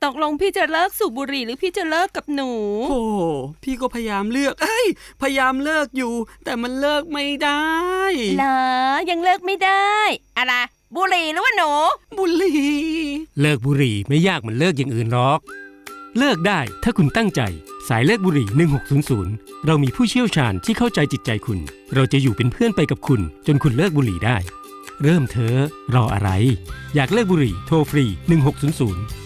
ตกลงพี่จะเลิกสูบบุหรี่หรือพี่จะเลิกกับหนูโอ้พี่ก็พยายามเลือกพยายามเลิกอยู่แต่มันเลิกไม่ได้เหรอยังเลิกไม่ได้อะไรบุหรี่หรือว่าหนูบุหรี่เลิกบุหรี่ไม่ยากเหมือนเลิกอย่างอื่นหรอกเลิกได้ถ้าคุณตั้งใจสายเลิกบุหรี่1600เรามีผู้เชี่ยวชาญที่เข้าใจจิตใจคุณเราจะอยู่เป็นเพื่อนไปกับคุณจนคุณเลิกบุหรี่ได้เริ่มเถอะรออะไรอยากเลิกบุหรี่โทรฟรี1600